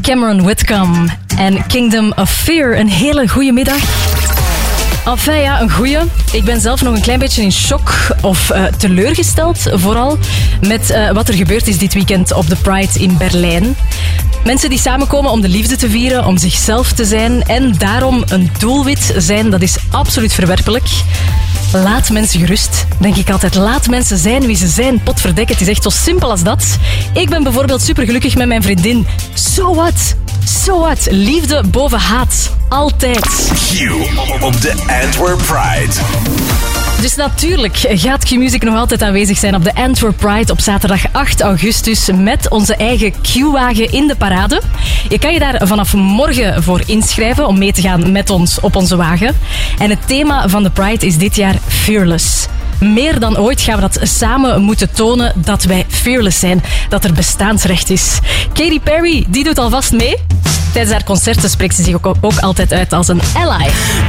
Cameron Whitcomb en Kingdom of Fear. Een hele goede middag. Enfin ja, een goeie. Ik ben zelf nog een klein beetje in shock of teleurgesteld, vooral met wat er gebeurd is dit weekend op de Pride in Berlijn. Mensen die samenkomen om de liefde te vieren, om zichzelf te zijn en daarom een doelwit zijn, dat is absoluut verwerpelijk. Laat mensen gerust, denk ik altijd. Laat mensen zijn wie ze zijn. Potverdek, het is echt zo simpel als dat. Ik ben bijvoorbeeld supergelukkig met mijn vriendin. So what? So what? Liefde boven haat. Altijd. Q op de Antwerp Pride. Dus natuurlijk gaat Q-Music nog altijd aanwezig zijn op de Antwerp Pride op zaterdag 8 augustus met onze eigen Q-wagen in de parade. Je kan je daar vanaf morgen voor inschrijven om mee te gaan met ons op onze wagen. En het thema van de Pride is dit jaar Fearless. Meer dan ooit gaan we dat samen moeten tonen dat wij fearless zijn. Dat er bestaansrecht is. Katy Perry, die doet alvast mee. Tijdens haar concerten spreekt ze zich ook altijd uit als een ally.